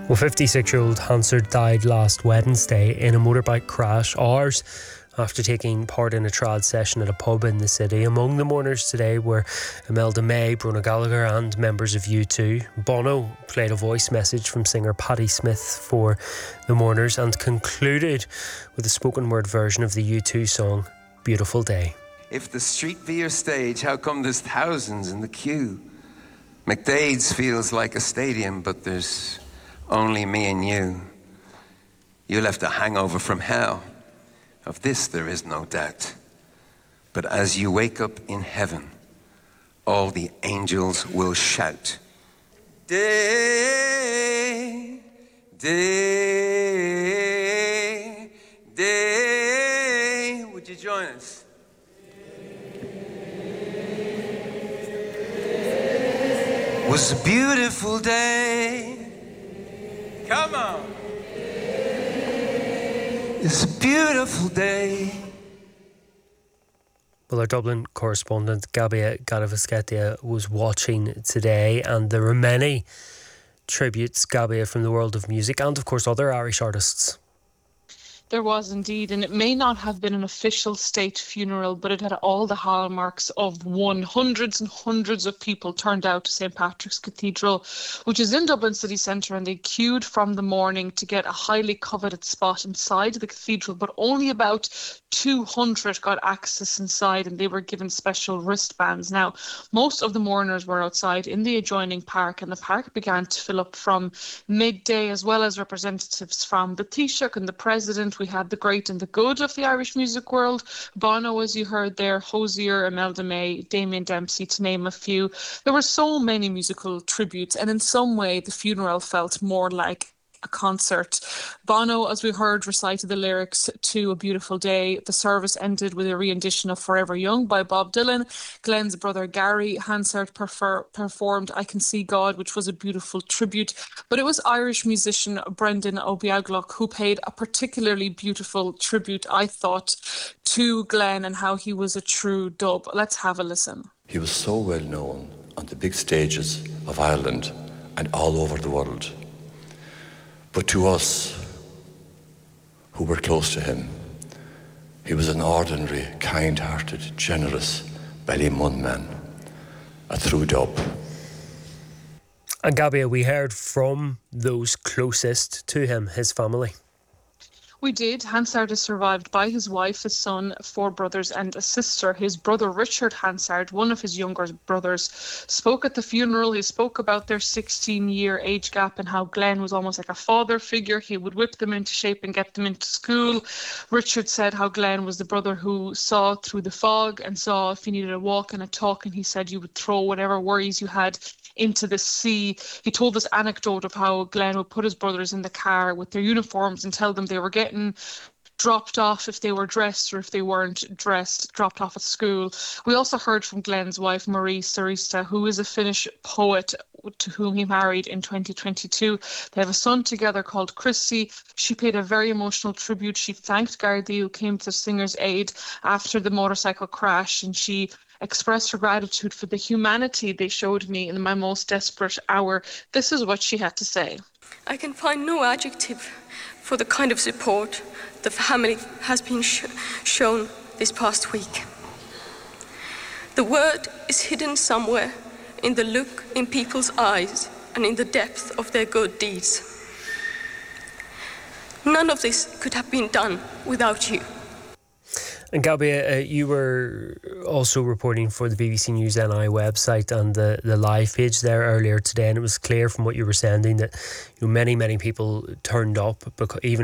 Well, 56-year-old Hansard died last Wednesday in a motorbike crash, hours after taking part in a trad session at a pub in the city. Among the mourners today were Imelda May, Bruno Gallagher and members of U2. Bono played a voice message from singer Patti Smith for the mourners and concluded with a spoken word version of the U2 song Beautiful Day. If the street be your stage, how come there's thousands in the queue? McDade's feels like a stadium, but there's only me and you. You left a hangover from hell. Of this there is no doubt. But as you wake up in heaven, all the angels will shout. Day, day, day. Would you join us? It was a beautiful day. Come on. It's a beautiful day. Well, our Dublin correspondent Gabia Garavasketia was watching today, and there were many tributes, Gabia, from the world of music and, of course, other Irish artists. There was indeed, and it may not have been an official state funeral, but it had all the hallmarks of one. Hundreds and hundreds of people turned out to St. Patrick's Cathedral, which is in Dublin city centre, and they queued from the morning to get a highly coveted spot inside the cathedral, but only about 200 got access inside, and they were given special wristbands. Now, most of the mourners were outside in the adjoining park, and the park began to fill up from midday, as well as representatives from the Taoiseach and the President. We had the great and the good of the Irish music world. Bono, as you heard there, Hozier, Imelda May, Damien Dempsey, to name a few. There were so many musical tributes, and in some way the funeral felt more like a concert. Bono, as we heard, recited the lyrics to A Beautiful Day. The service ended with a rendition of Forever Young by Bob Dylan. Glenn's brother Gary Hansard performed I Can See God, which was a beautiful tribute. But it was Irish musician Brendan O'Beaglock who paid a particularly beautiful tribute, I thought, to Glenn and how he was a true dub. Let's have a listen. He was so well known on the big stages of Ireland and all over the world. But to us, who were close to him, he was an ordinary, kind-hearted, generous Ballymun man, a true dub. And Gabia, we heard from those closest to him, his family. We did. Hansard is survived by his wife, his son, 4 brothers and a sister. His brother Richard Hansard, one of his younger brothers, spoke at the funeral. He spoke about their 16-year age gap and how Glenn was almost like a father figure. He would whip them into shape and get them into school. Richard said how Glenn was the brother who saw through the fog and saw if you needed a walk and a talk, and he said you would throw whatever worries you had into the sea. He told this anecdote of how Glenn would put his brothers in the car with their uniforms and tell them they were getting dropped off if they were dressed, or if they weren't dressed, dropped off at school. We also heard from Glenn's wife, Marie Sarista, who is a Finnish poet to whom he married in 2022. They have a son together called Chrissy. She paid a very emotional tribute. She thanked Gardaí, who came to the singer's aid after the motorcycle crash, and she expressed her gratitude for the humanity they showed me in my most desperate hour. This is what she had to say. I can find no adjective for the kind of support the family has been shown this past week. The word is hidden somewhere in the look in people's eyes and in the depth of their good deeds. None of this could have been done without you. And Gabia, you were also reporting for the BBC News NI website and the live page there earlier today, and it was clear from what you were sending that many people turned up, because even